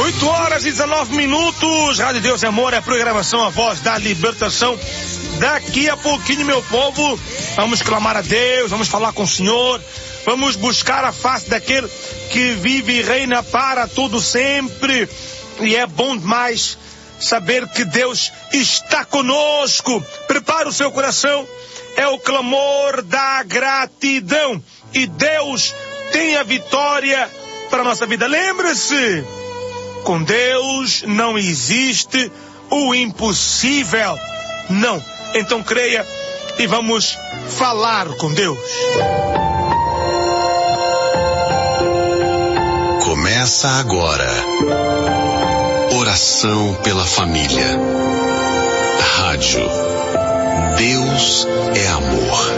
8h19. Rádio Deus e Amor é a programação, a voz da libertação. Daqui a pouquinho, meu povo, vamos clamar a Deus, vamos falar com o Senhor, vamos buscar a face daquele que vive e reina para todo sempre. E é bom demais saber que Deus está conosco. Prepara o seu coração, é o clamor da gratidão. E Deus tem a vitória para a nossa vida. Lembre-se, com Deus não existe o impossível. Não. Então creia e vamos falar com Deus. Começa agora. Oração pela família. Rádio Deus é Amor.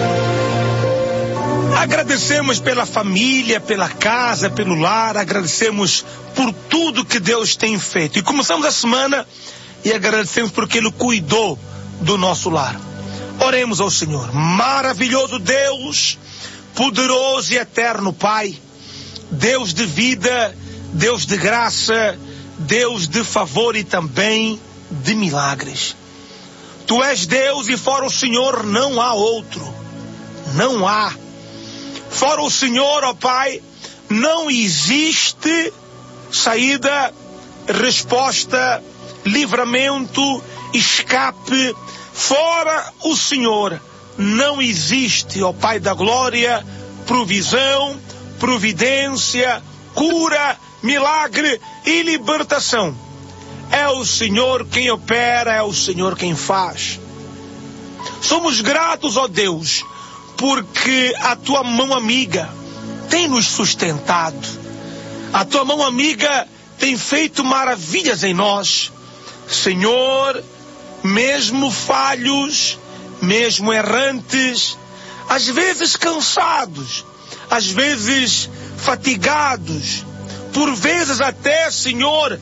Agradecemos pela família, pela casa, pelo lar, agradecemos por tudo que Deus tem feito. E começamos a semana e agradecemos porque Ele cuidou do nosso lar. Oremos ao Senhor. Maravilhoso Deus, poderoso e eterno Pai, Deus de vida, Deus de graça, Deus de favor e também de milagres. Tu és Deus e fora o Senhor não há outro. Não há. Fora o Senhor, ó Pai, não existe saída, resposta, livramento, escape. Fora o Senhor não existe, ó Pai da glória, provisão, providência, cura, milagre e libertação. É o Senhor quem opera, é o Senhor quem faz. Somos gratos, ó Deus, porque a tua mão amiga tem nos sustentado. A tua mão amiga tem feito maravilhas em nós. Senhor, mesmo falhos, mesmo errantes, às vezes cansados, às vezes fatigados, por vezes até, Senhor,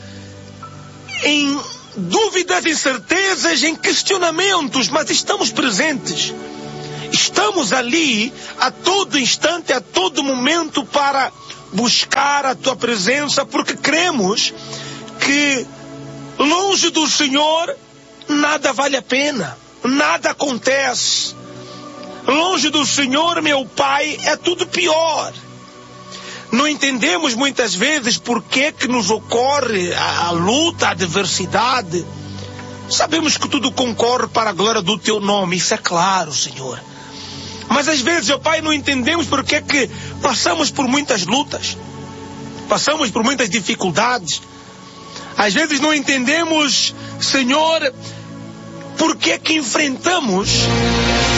em dúvidas, incertezas, em questionamentos, mas estamos presentes. Estamos ali a todo instante, a todo momento para buscar a tua presença, porque cremos que longe do Senhor nada vale a pena, nada acontece. Longe do Senhor, meu Pai, é tudo pior. Não entendemos muitas vezes por que nos ocorre a luta, a adversidade. Sabemos que tudo concorre para a glória do teu nome, isso é claro, Senhor. Mas às vezes, ó Pai, não entendemos por que passamos por muitas lutas, passamos por muitas dificuldades. Às vezes não entendemos, Senhor, por que enfrentamos